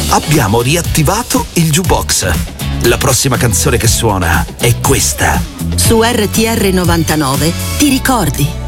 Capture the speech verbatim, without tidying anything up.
Abbiamo riattivato il jukebox. La prossima canzone che suona è questa. Su R T R novantanove ti ricordi.